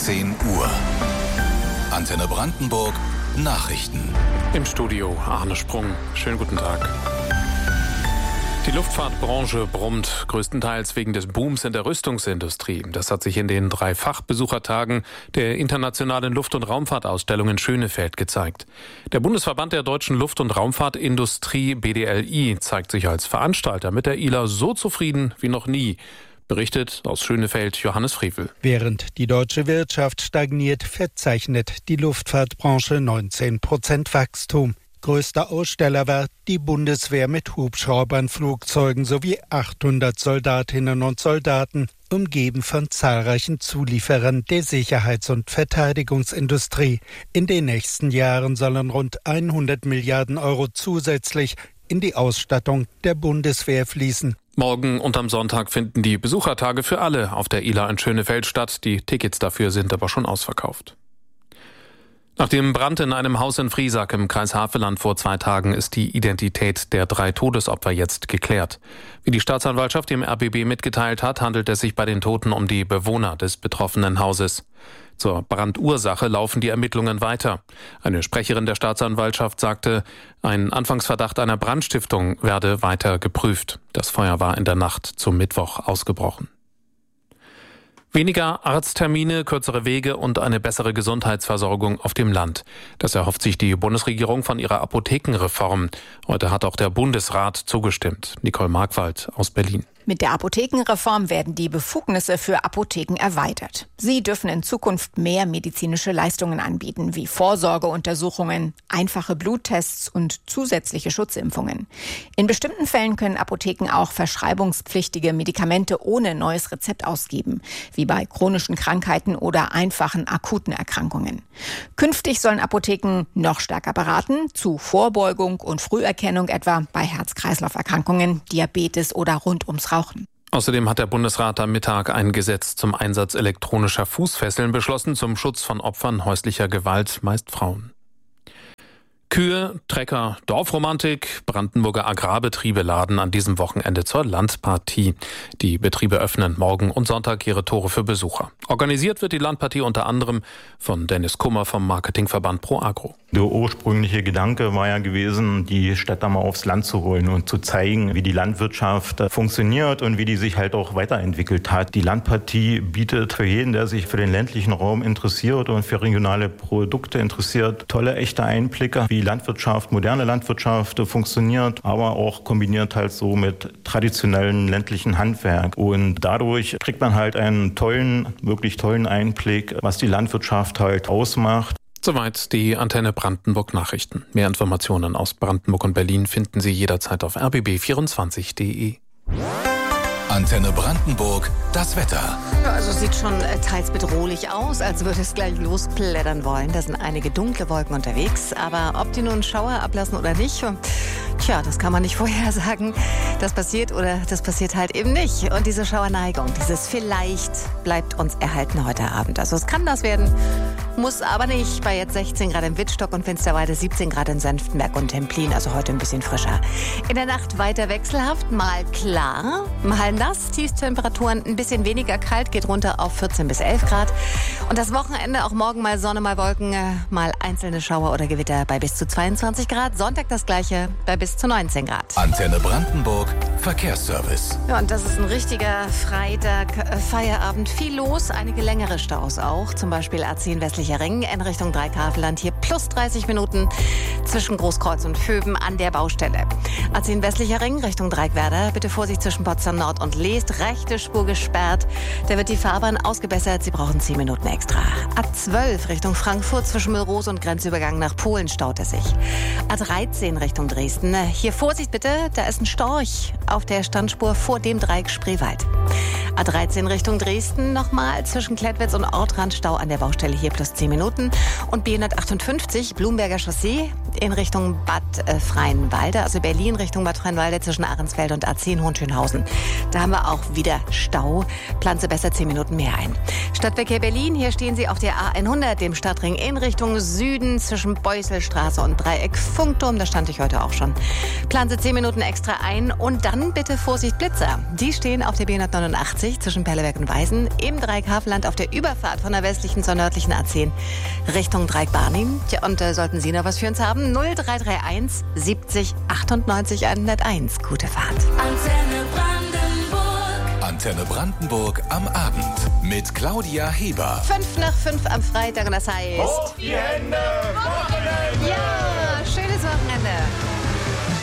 10 Uhr. Antenne Brandenburg Nachrichten. Im Studio Arne Sprung. Schönen guten Tag. Die Luftfahrtbranche brummt, größtenteils wegen des Booms in der Rüstungsindustrie. Das hat sich in den 3 Fachbesuchertagen der Internationalen Luft- und Raumfahrtausstellung in Schönefeld gezeigt. Der Bundesverband der deutschen Luft- und Raumfahrtindustrie, BDLI, zeigt sich als Veranstalter mit der ILA so zufrieden wie noch nie. Berichtet aus Schönefeld Johannes Frevel. Während die deutsche Wirtschaft stagniert, verzeichnet die Luftfahrtbranche 19% Wachstum. Größter Aussteller war die Bundeswehr mit Hubschraubern, Flugzeugen sowie 800 Soldatinnen und Soldaten, umgeben von zahlreichen Zulieferern der Sicherheits- und Verteidigungsindustrie. In den nächsten Jahren sollen rund 100 Milliarden Euro zusätzlich in die Ausstattung der Bundeswehr fließen. Morgen und am Sonntag finden die Besuchertage für alle auf der ILA in Schönefeld statt. Die Tickets dafür sind aber schon ausverkauft. Nach dem Brand in einem Haus in Friesack im Kreis Havelland vor 2 Tagen ist die Identität der 3 Todesopfer jetzt geklärt. Wie die Staatsanwaltschaft dem RBB mitgeteilt hat, handelt es sich bei den Toten um die Bewohner des betroffenen Hauses. Zur Brandursache laufen die Ermittlungen weiter. Eine Sprecherin der Staatsanwaltschaft sagte, ein Anfangsverdacht einer Brandstiftung werde weiter geprüft. Das Feuer war in der Nacht zum Mittwoch ausgebrochen. Weniger Arzttermine, kürzere Wege und eine bessere Gesundheitsversorgung auf dem Land. Das erhofft sich die Bundesregierung von ihrer Apothekenreform. Heute hat auch der Bundesrat zugestimmt. Nicole Markwald aus Berlin. Mit der Apothekenreform werden die Befugnisse für Apotheken erweitert. Sie dürfen in Zukunft mehr medizinische Leistungen anbieten, wie Vorsorgeuntersuchungen, einfache Bluttests und zusätzliche Schutzimpfungen. In bestimmten Fällen können Apotheken auch verschreibungspflichtige Medikamente ohne neues Rezept ausgeben, wie bei chronischen Krankheiten oder einfachen akuten Erkrankungen. Künftig sollen Apotheken noch stärker beraten, zu Vorbeugung und Früherkennung etwa bei Herz-Kreislauf-Erkrankungen, Diabetes oder rund ums Rauchen. Außerdem hat der Bundesrat am Mittag ein Gesetz zum Einsatz elektronischer Fußfesseln beschlossen zum Schutz von Opfern häuslicher Gewalt, meist Frauen. Kühe, Trecker, Dorfromantik, Brandenburger Agrarbetriebe laden an diesem Wochenende zur Landpartie. Die Betriebe öffnen morgen und Sonntag ihre Tore für Besucher. Organisiert wird die Landpartie unter anderem von Dennis Kummer vom Marketingverband ProAgro. Der ursprüngliche Gedanke war ja gewesen, die Städter mal aufs Land zu holen und zu zeigen, wie die Landwirtschaft funktioniert und wie die sich halt auch weiterentwickelt hat. Die Landpartie bietet für jeden, der sich für den ländlichen Raum interessiert und für regionale Produkte interessiert, tolle, echte Einblicke, wie Landwirtschaft, moderne Landwirtschaft funktioniert, aber auch kombiniert halt so mit traditionellen ländlichen Handwerk. Und dadurch kriegt man halt einen tollen, wirklich tollen Einblick, was die Landwirtschaft halt ausmacht. Soweit die Antenne Brandenburg Nachrichten. Mehr Informationen aus Brandenburg und Berlin finden Sie jederzeit auf rbb24.de. Antenne Brandenburg, das Wetter. Ja, also sieht schon teils bedrohlich aus, als würde es gleich losplättern wollen. Da sind einige dunkle Wolken unterwegs, aber ob die nun Schauer ablassen oder nicht, tja, das kann man nicht vorhersagen. Das passiert oder das passiert halt eben nicht. Und diese Schauerneigung, dieses vielleicht bleibt uns erhalten heute Abend. Also es kann das werden, muss aber nicht. Bei jetzt 16 Grad in Wittstock und Finsterwalde, 17 Grad in Senftenberg und Templin, also heute ein bisschen frischer. In der Nacht weiter wechselhaft, mal klar, mal nass, Tiefstemperaturen ein bisschen weniger kalt, geht runter auf 14 bis 11 Grad. Und das Wochenende auch morgen mal Sonne, mal Wolken, mal einzelne Schauer oder Gewitter bei bis zu 22 Grad. Sonntag das gleiche bei bis zu 19 Grad. Antenne Brandenburg, Verkehrsservice. Ja, und das ist ein richtiger Freitag, Feierabend. Viel los, einige längere Staus auch. Zum Beispiel A10 Westlicher Ring in Richtung Dreieck-Havelland. Hier plus 30 Minuten zwischen Großkreuz und Vöben an der Baustelle. A10 Westlicher Ring Richtung Dreieck-Werder. Bitte Vorsicht zwischen Potsdam Nord und Leest. Rechte Spur gesperrt. Da wird die Fahrbahn ausgebessert. Sie brauchen 10 Minuten extra. A12 Richtung Frankfurt zwischen Müllrose und Grenzübergang nach Polen staut es sich. A13 Richtung Dresden. Hier Vorsicht bitte, da ist ein Storch auf der Standspur vor dem Dreieck Spreewald. A13 Richtung Dresden nochmal zwischen Klettwitz und Ortrand Stau an der Baustelle, hier plus 10 Minuten. Und B158 Blumberger Chaussee, in Richtung Bad Freienwalde, also Berlin Richtung Bad Freienwalde zwischen Ahrensfeld und A10 Hohenschönhausen. Da haben wir auch wieder Stau. Planen Sie besser 10 Minuten mehr ein. Stadtverkehr Berlin, hier stehen Sie auf der A100, dem Stadtring in Richtung Süden zwischen Beuselstraße und Dreieck Funkturm. Da stand ich heute auch schon. Planen Sie 10 Minuten extra ein und dann bitte Vorsicht Blitzer. Die stehen auf der B189 zwischen Perleberg und Weisen, im Dreieck Hafenland auf der Überfahrt von der westlichen zur nördlichen A10 Richtung Dreieck Barnim. Tja, und sollten Sie noch was für uns haben, 0331 70 98 101. Gute Fahrt. Antenne Brandenburg am Abend mit Claudia Heber. 5:05 am Freitag und das heißt... Hoch die Hände! Wochenende! Ja, schönes Wochenende.